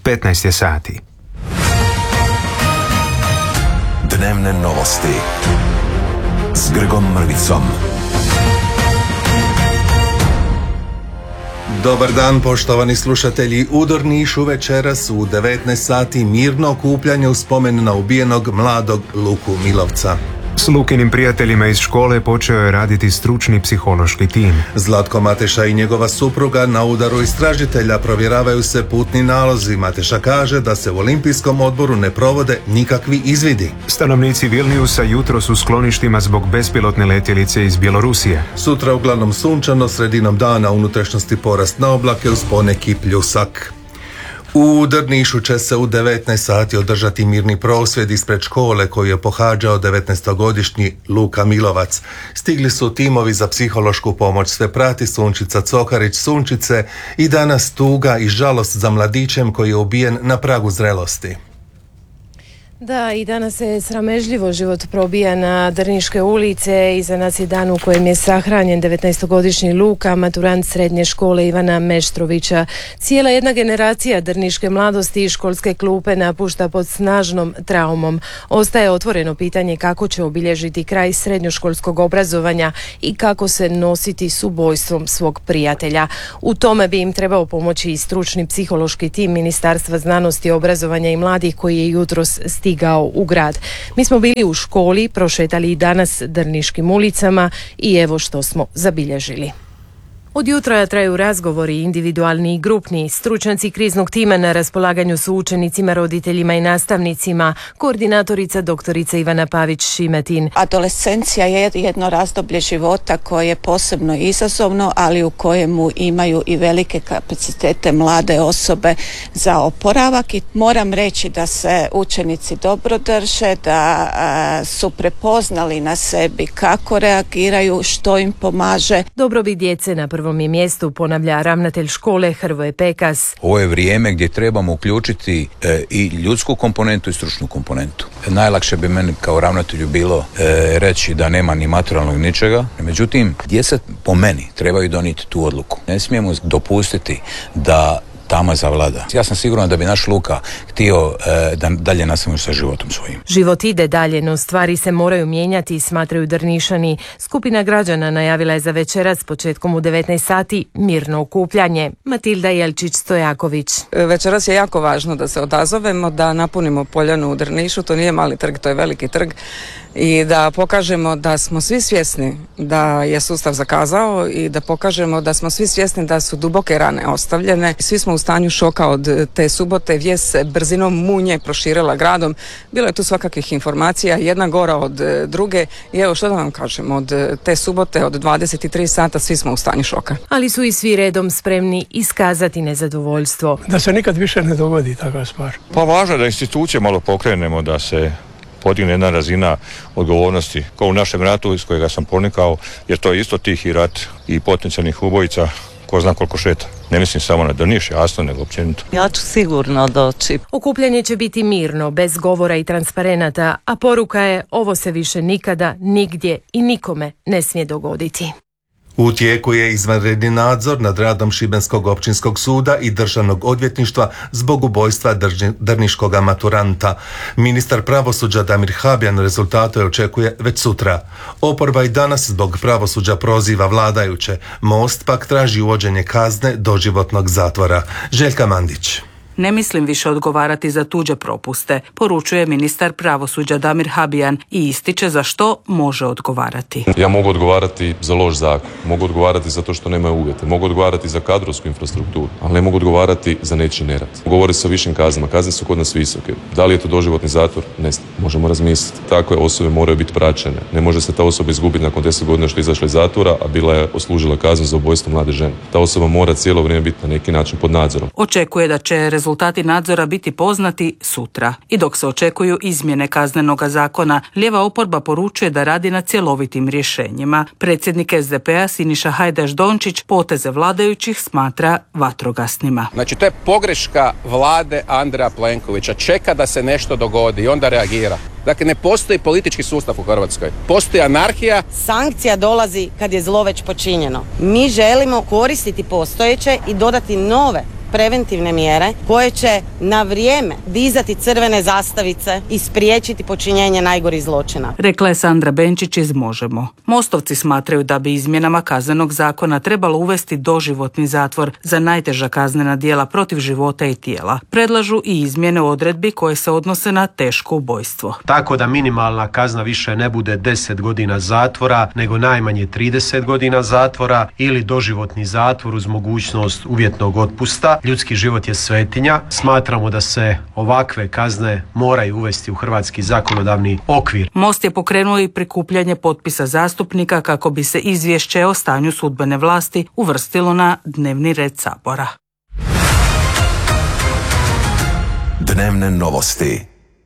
15 je sati. Dnevne novosti s Grgom Mrvicom. Dobar dan, poštovani slušatelji. U Drnišu večeras u 19 sati mirno okupljanje u spomen na ubijenog mladog Luku Milovca. S Lukinim prijateljima iz škole počeo je raditi stručni psihološki tim. Zlatko Mateša i njegova supruga na udaru istražitelja, provjeravaju se putni nalozi. Mateša kaže da se u Olimpijskom odboru ne provode nikakvi izvidi. Stanovnici Vilniusa jutro su u skloništima zbog bespilotne letjelice iz Bjelorusije. Sutra uglavnom sunčano, sredinom dana unutrašnjosti porast na oblake uz poneki pljusak. U Drnišu će se u 19 sati održati mirni prosvjed ispred škole koju je pohađao 19-godišnji Luka Milovac. Stigli su timovi za psihološku pomoć, sve prati Sunčica Cokarić Sunčice i danas tuga i žalost za mladićem koji je ubijen na pragu zrelosti. Da, i danas se sramežljivo život probija na Drniške ulice. Iza nas je dan u kojem je sahranjen 19-godišnji Luka, maturant srednje škole Ivana Meštrovića. Cijela jedna generacija drniške mladosti i školske klupe napušta pod snažnom traumom. Ostaje otvoreno pitanje kako će obilježiti kraj srednjoškolskog obrazovanja i kako se nositi s ubojstvom svog prijatelja. U tome bi im trebao pomoći i stručni psihološki tim Ministarstva znanosti, obrazovanja i mladih koji je jutros stigao u grad. Mi smo bili u školi, prošetali i danas Drniškim ulicama i evo što smo zabilježili. Od jutra traju razgovori, individualni i grupni. Stručnjaci kriznog tima na raspolaganju su učenicima, roditeljima i nastavnicima. Koordinatorica doktorica Ivana Pavić-Šimetin. Adolescencija je jedno razdoblje života koje je posebno izazovno, ali u kojemu imaju i velike kapacitete mlade osobe za oporavak. I moram reći da se učenici dobro drže, da su prepoznali na sebi kako reagiraju, što im pomaže. Dobrobit djece na prvom je mjestu, ponavlja ravnatelj škole Hrvoje Pekas. Ovo je vrijeme gdje trebamo uključiti i ljudsku komponentu i stručnu komponentu. Najlakše bi meni kao ravnatelju bilo reći da nema ni materijalnog ničega. Međutim, djeca po meni trebaju donijeti tu odluku. Ne smijemo dopustiti da tama zavlada. Ja sam siguran da bi naš Luka htio da dalje nastavimo sa životom svojim. Život ide dalje, no stvari se moraju mijenjati, smatraju Drnišani. Skupina građana najavila je za večeras početkom u 19 sati mirno okupljanje. Matilda Jelčić-Stojaković. Večeras je jako važno da se odazovemo, da napunimo Poljanu u Drnišu. To nije mali trg, to je veliki trg. I da pokažemo da smo svi svjesni da je sustav zakazao i da pokažemo da smo svi svjesni da su duboke rane ostavljene. Svi smo u stanju šoka od te subote. Vijest se brzinom munje proširila gradom. Bilo je tu svakakvih informacija, jedna gora od druge. I evo što da vam kažem, od te subote od 23 sata svi smo u stanju šoka. Ali su i svi redom spremni iskazati nezadovoljstvo. Da se nikad više ne dogodi takva stvar. Pa važno je da institucije malo pokrenemo, da se podigne jedna razina odgovornosti, kao u našem ratu iz kojega sam ponikao, jer to je isto tihi rat i potencijalnih ubojica ko zna koliko šeta. Ne mislim samo na Drniš, jasno, nego općenito. Ja ću sigurno doći. Okupljanje će biti mirno, bez govora i transparenata, a poruka je ovo se više nikada, nigdje i nikome ne smije dogoditi. U tijeku je izvanredni nadzor nad radom Šibenskog općinskog suda i državnog odvjetništva zbog ubojstva drniškog maturanta. Ministar pravosuđa Damir Habjan rezultate očekuje već sutra. Oporba i danas zbog pravosuđa proziva vladajuće. Most pak traži uvođenje kazne doživotnog zatvora. Željka Mandić. Ne mislim više odgovarati za tuđe propuste, poručuje ministar pravosuđa Damir Habjan i ističe za što može odgovarati. Ja mogu odgovarati za loš zakon, mogu odgovarati za to što nemaju uvjete, mogu odgovarati za kadrovsku infrastrukturu, ali ne mogu odgovarati za nečiji nerad. Govori se o višim kaznama, kazne su kod nas visoke. Da li je to doživotni zatvor? Ne znam, možemo razmisliti. Takve osobe moraju biti praćene. Ne može se ta osoba izgubiti nakon 10 godina što je izašla iz zatvora, a bila je odslužila kaznu za ubojstvo mlade žene. Ta osoba mora cijelo vrijeme biti na neki način pod nadzorom. Očekuje da će rezultati nadzora biti poznati sutra. I dok se očekuju izmjene kaznenog zakona, lijeva oporba poručuje da radi na cjelovitim rješenjima. Predsjednik SDP-a Siniša Hajdaš-Dončić poteze vladajućih smatra vatrogasnima. Znači, to je pogreška vlade Andreja Plenkovića. Čeka da se nešto dogodi i onda reagira. Dakle, ne postoji politički sustav u Hrvatskoj. Postoji anarhija. Sankcija dolazi kad je zlo već počinjeno. Mi želimo koristiti postojeće i dodati nove preventivne mjere koje će na vrijeme dizati crvene zastavice i spriječiti počinjenje najgorih zločina. Rekla je Sandra Benčić iz Možemo. Mostovci smatraju da bi izmjenama Kaznenog zakona trebalo uvesti doživotni zatvor za najteža kaznena djela protiv života i tijela. Predlažu i izmjene odredbi koje se odnose na teško ubojstvo. Tako da minimalna kazna više ne bude 10 godina zatvora, nego najmanje 30 godina zatvora ili doživotni zatvor uz mogućnost uvjetnog otpusta. Ljudski život je svetinja. Smatramo da se ovakve kazne moraju uvesti u hrvatski zakonodavni okvir. Most je pokrenuo i prikupljanje potpisa zastupnika kako bi se izvješće o stanju sudbene vlasti uvrstilo na dnevni red Sabora. Dnevne novosti.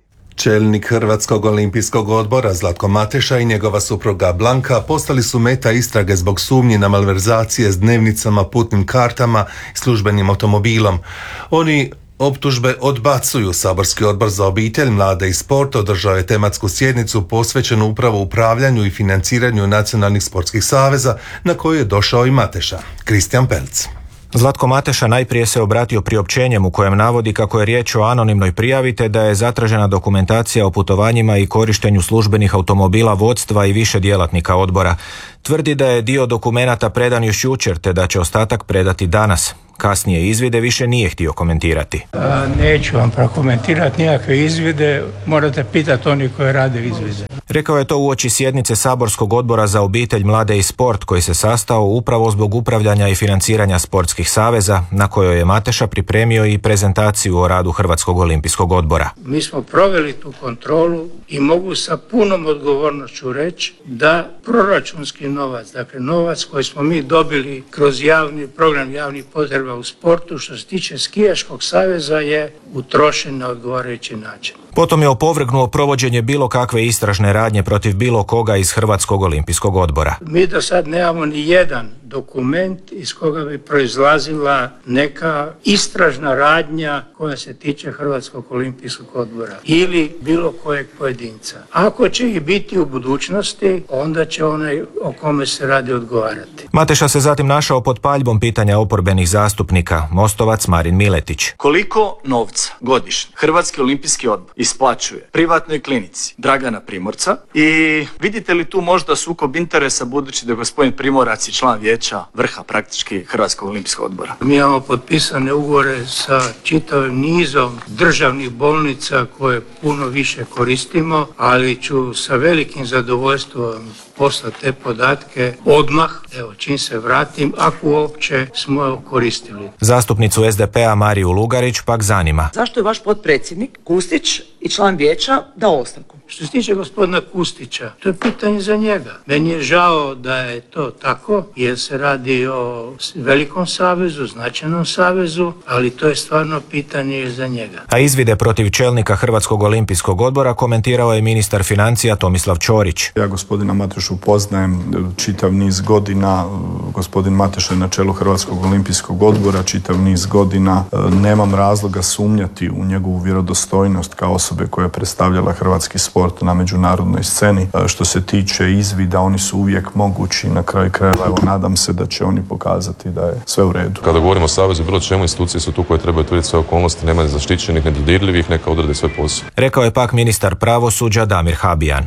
Čelnik Hrvatskog olimpijskog odbora Zlatko Mateša i njegova supruga Blanka postali su meta istrage zbog sumnji na malverzacije s dnevnicama, putnim kartama i službenim automobilom. Oni optužbe odbacuju. Saborski odbor za obitelj, mlade i sport održao je tematsku sjednicu posvećenu upravo upravljanju i financiranju nacionalnih sportskih saveza, na koju je došao i Mateša. Kristijan Pelc. Zlatko Mateša najprije se obratio priopćenjem u kojem navodi kako je riječ o anonimnoj prijavi te da je zatražena dokumentacija o putovanjima i korištenju službenih automobila vodstva i više djelatnika odbora. Tvrdi da je dio dokumenata predan još jučer te da će ostatak predati danas. Kasnije izvide više nije htio komentirati. Neću vam prokomentirati nikakve izvide, morate pitati oni koji rade izvide. Rekao je to uoči sjednice Saborskog odbora za obitelj, mlade i sport koji se sastao upravo zbog upravljanja i financiranja sportskih saveza, na kojoj je Mateša pripremio i prezentaciju o radu Hrvatskog olimpijskog odbora. Mi smo proveli tu kontrolu i mogu sa punom odgovornošću reći da proračunski novac, dakle novac koji smo mi dobili kroz javni program javnih potreba u sportu, što se tiče skijaškog saveza, je utrošen na odgovarajući način. Potom je opovrgnuo provođenje bilo kakve istražne radnje protiv bilo koga iz Hrvatskog olimpijskog odbora. Mi do sad nemamo ni jedan dokument iz koga bi proizlazila neka istražna radnja koja se tiče Hrvatskog olimpijskog odbora ili bilo kojeg pojedinca. Ako će ih biti u budućnosti, onda će onaj o kome se radi odgovarati. Mateša se zatim našao pod paljbom pitanja oporbenih zastupnika, mostovac Marin Miletić. Koliko novca godišnje Hrvatski olimpijski odbor isplaćuje privatnoj klinici Dragana Primorca i vidite li tu možda sukob interesa budući da je gospodin Primorac i član vijeća vrha praktički Hrvatskog olimpijskog odbora? Mi imamo potpisane ugovore sa čitavim nizom državnih bolnica koje puno više koristimo, ali ću sa velikim zadovoljstvom poslati te podatke odmah, evo čim se vratim, ako uopće smo koristili. Zastupnicu SDP-a Mariju Lugarić pak zanima. Zašto je vaš potpredsjednik Kustić i član vijeća dao ostavku? Što se tiče gospodina Kustića, to je pitanje za njega. Meni je žao da je to tako, jer se radi o velikom savezu, značajnom savezu, ali to je stvarno pitanje za njega. A izvide protiv čelnika Hrvatskog olimpijskog odbora komentirao je ministar financija Tomislav Ćorić. Ja gospodina Matešu poznajem čitav niz godina, gospodin Mateša je na čelu Hrvatskog olimpijskog odbora čitav niz godina. Nemam razloga sumnjati u njegovu vjerodostojnost kao osobe koja je predstavljala hrvatski sport na međunarodnoj sceni. Što se tiče izvida, oni su uvijek mogući, na kraju krajeva, evo, nadam se da će oni pokazati da je sve u redu. Kada govorimo o savezu, bilo čemu, institucije su tu koje trebaju utvrditi sve okolnosti, nema zaštićenih, nedodirljivih, neka odrade sve posao. Rekao je pak ministar pravosuđa Damir Habijan.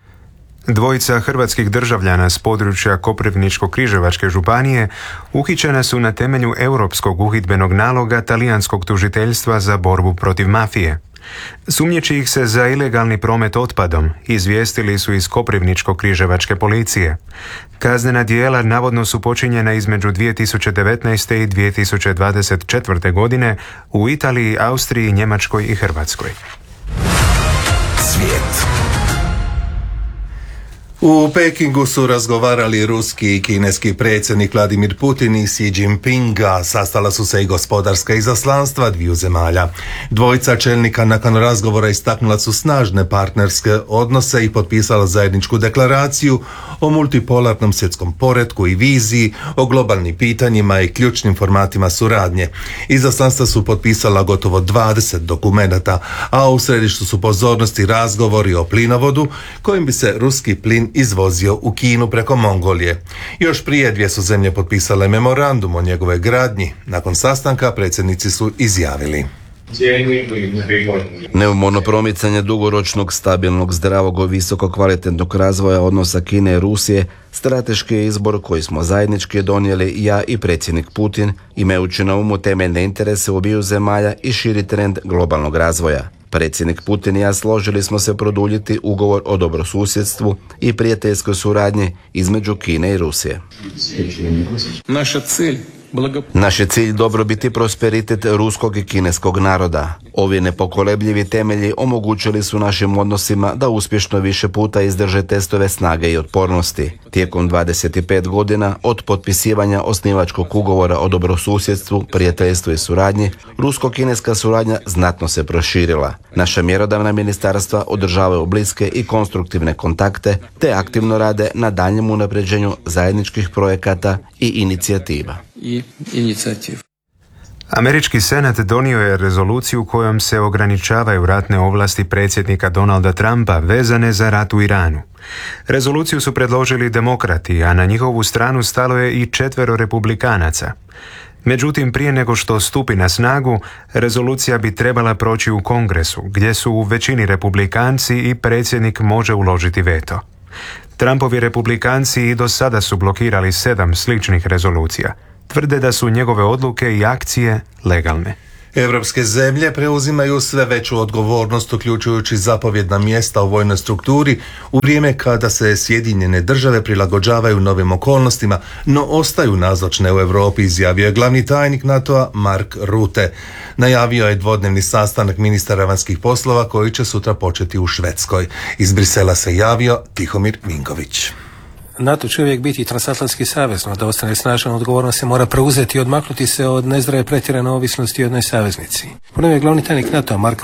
Dvojica hrvatskih državljana s područja Koprivničko-križevačke županije uhićena su na temelju europskog uhidbenog naloga talijanskog tužiteljstva za borbu protiv mafije. Sumnjiči ih se za ilegalni promet otpadom, izvijestili su iz Koprivničko-križevačke policije. Kaznena djela navodno su počinjena između 2019. i 2024. godine u Italiji, Austriji, Njemačkoj i Hrvatskoj. Svijet. U Pekingu su razgovarali ruski i kineski predsjednik Vladimir Putin i Xi Jinping, a sastala su se i gospodarska izaslanstva dviju zemalja. Dvojica čelnika nakon razgovora istaknula su snažne partnerske odnose i potpisala zajedničku deklaraciju o multipolarnom svjetskom poretku i viziji, o globalnim pitanjima i ključnim formatima suradnje. Izaslanstva su potpisala gotovo 20 dokumenata, a u središtu su pozornosti razgovori o plinovodu kojim bi se ruski plin izvozio u Kinu preko Mongolije. Još prije dvije su zemlje potpisale memorandum o njegove gradnji. Nakon sastanka predsjednici su izjavili: neumorno promicanje dugoročnog, stabilnog, zdravog, visoko kvalitetnog razvoja odnosa Kine i Rusije strateški je izbor koji smo zajednički donijeli ja i predsjednik Putin, imajući na umu temeljne interese obiju zemalja i širi trend globalnog razvoja. Predsjednik Putin i ja složili smo se produljiti ugovor o dobrosusjedstvu i prijateljskoj suradnji između Kine i Rusije. Naš je cilj dobrobit i prosperitet ruskog i kineskog naroda. Ovi nepokolebljivi temelji omogućili su našim odnosima da uspješno više puta izdrže testove snage i otpornosti. Tijekom 25 godina od potpisivanja osnivačkog ugovora o dobrosusjedstvu, prijateljstvu i suradnji, rusko-kineska suradnja znatno se proširila. Naša mjerodavna ministarstva održavaju bliske i konstruktivne kontakte te aktivno rade na daljnjem unapređenju zajedničkih projekata i inicijativa. Američki senat donio je rezoluciju kojom se ograničavaju ratne ovlasti predsjednika Donalda Trumpa vezane za rat u Iranu. Rezoluciju su predložili demokrati, a na njihovu stranu stalo je i 4 republikanaca. Međutim, prije nego što stupi na snagu, rezolucija bi trebala proći u Kongresu, gdje su u većini republikanci i predsjednik može uložiti veto. Trumpovi republikanci i do sada su blokirali 7 sličnih rezolucija. Tvrde da su njegove odluke i akcije legalne. Europske zemlje preuzimaju sve veću odgovornost, uključujući zapovjedna mjesta u vojnoj strukturi, u vrijeme kada se Sjedinjene države prilagođavaju novim okolnostima, no ostaju nazočne u Europi, izjavio je glavni tajnik NATO-a Mark Rutte. Najavio je dvodnevni sastanak ministara vanjskih poslova koji će sutra početi u Švedskoj. Iz Brisela se javio Tihomir Vinković. NATO će uvijek biti transatlantski savez, no da ostane snažan, odgovornost se mora preuzeti i odmaknuti se od nezdrave pretjerane ovisnosti o jednoj saveznici. Ponovio je glavni tajnik NATO-a Mark